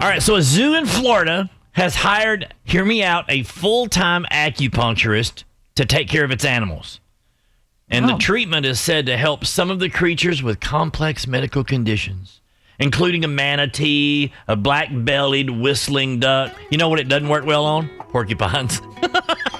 All right, so a zoo in Florida has hired, hear me out, a full-time acupuncturist to take care of its animals. And the treatment is said to help some of the creatures with complex medical conditions, including a manatee, a black-bellied whistling duck. You know what it doesn't work well on? Porcupines.